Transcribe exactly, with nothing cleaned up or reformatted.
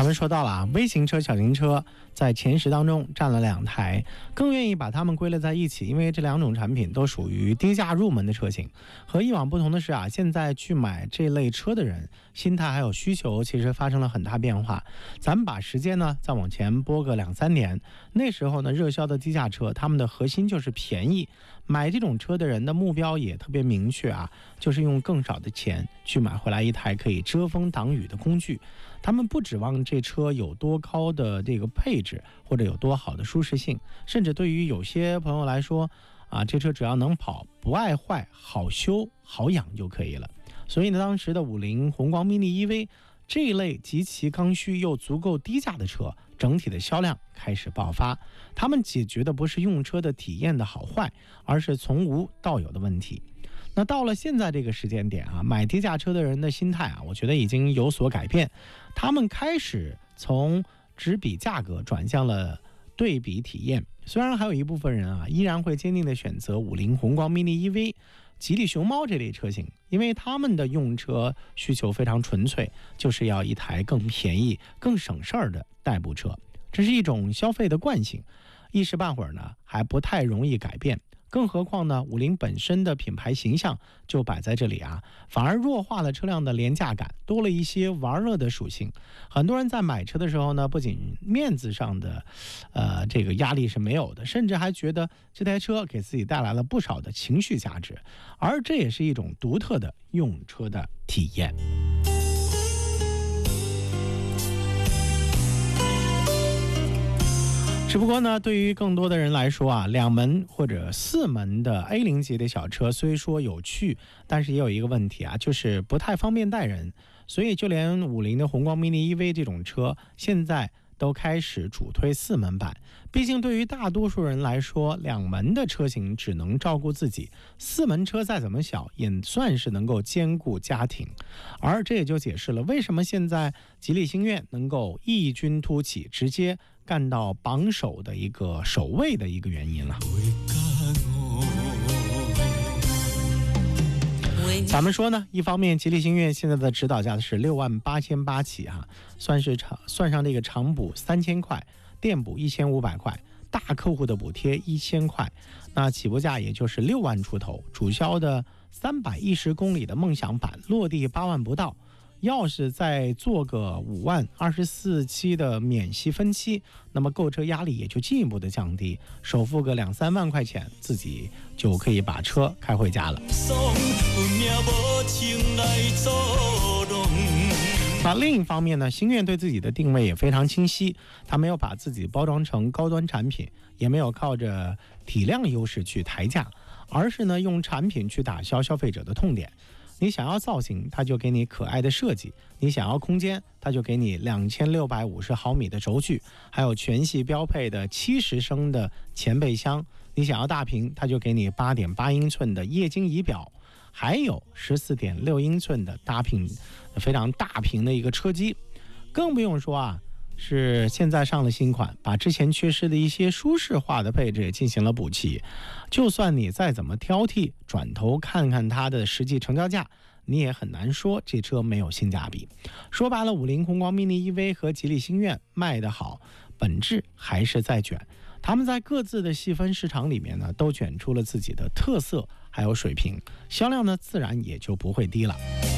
咱们说到了啊，微型车、小型车在前十当中占了两台，更愿意把它们归类在一起，因为这两种产品都属于低价入门的车型。和以往不同的是啊，现在去买这类车的人心态还有需求其实发生了很大变化。咱们把时间呢再往前拨个两三年，那时候呢热销的低价车，他们的核心就是便宜，买这种车的人的目标也特别明确啊，就是用更少的钱去买回来一台可以遮风挡雨的工具。他们不指望这车有多高的这个配置，或者有多好的舒适性，甚至对于有些朋友来说啊，这车只要能跑，不爱坏，好修好养就可以了。所以呢，当时的五菱宏光 mini E V 这一类极其刚需又足够低价的车，整体的销量开始爆发。他们解决的不是用车的体验的好坏，而是从无到有的问题。那到了现在这个时间点啊，买低价车的人的心态啊，我觉得已经有所改变。他们开始从只比价格转向了对比体验。虽然还有一部分人啊，依然会坚定的选择五菱宏光 mini E V、吉利熊猫这类车型，因为他们的用车需求非常纯粹，就是要一台更便宜、更省事儿的代步车。这是一种消费的惯性，一时半会儿呢还不太容易改变。更何况呢，五菱本身的品牌形象就摆在这里啊，反而弱化了车辆的廉价感，多了一些玩乐的属性。很多人在买车的时候呢，不仅面子上的呃这个压力是没有的，甚至还觉得这台车给自己带来了不少的情绪价值，而这也是一种独特的用车的体验。只不过呢，对于更多的人来说啊，两门或者四门的 A 零级的小车虽说有趣，但是也有一个问题啊，就是不太方便带人。所以就连五菱的宏光 mini E V 这种车，现在都开始主推四门版。毕竟对于大多数人来说，两门的车型只能照顾自己，四门车再怎么小也算是能够兼顾家庭。而这也就解释了为什么现在吉利星越能够异军突起，直接干到榜首的一个首位的一个原因了。咱们说呢，一方面吉利星越现在的指导价是六万八千八起啊，算是长算上这个长补三千块，店补一千五百块，大客户的补贴一千块，那起步价也就是六万出头。主销的三百一十公里的梦想版落地八万不到。要是再做个五万二十四期的免息分期，那么购车压力也就进一步的降低，首付个两三万块钱，自己就可以把车开回家了。那另一方面呢，星越对自己的定位也非常清晰，他没有把自己包装成高端产品，也没有靠着体量优势去抬价，而是呢用产品去打消消费者的痛点。你想要造型，它就给你可爱的设计；你想要空间，它就给你两千六百五十毫米的轴距，还有全系标配的七十升的前备箱；你想要大屏，它就给你八点八英寸的液晶仪表，还有十四点六英寸的大屏，非常大屏的一个车机。更不用说啊，是现在上了新款，把之前缺失的一些舒适化的配置也进行了补齐。就算你再怎么挑剔，转头看看它的实际成交价，你也很难说这车没有性价比。说白了，五菱宏光 mini E V 和吉利星越卖得好，本质还是在卷。他们在各自的细分市场里面呢，都卷出了自己的特色还有水平，销量呢自然也就不会低了。